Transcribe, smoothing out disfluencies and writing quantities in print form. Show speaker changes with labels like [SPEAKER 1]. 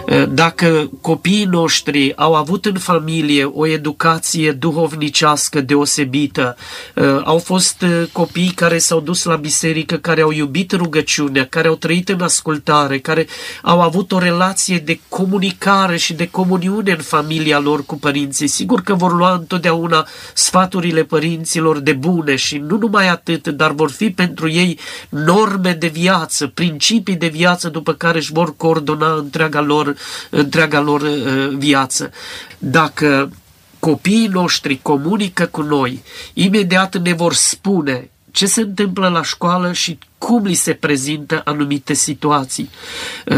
[SPEAKER 1] Dacă copiii noștri au avut în familie o educație duhovnicească deosebită, au fost copii care s-au dus la biserică, care au iubit rugăciunea, care au trăit în ascultare, care au avut o relație de comunicare și de comuniune în familia lor cu părinții, sigur că vor lua întotdeauna sfaturile părinților de bune și nu numai atât, dar vor fi pentru ei norme de viață, principii de viață după care își vor coordona întreaga lor viață. Dacă copiii noștri comunică cu noi, imediat ne vor spune ce se întâmplă la școală și cum li se prezintă anumite situații.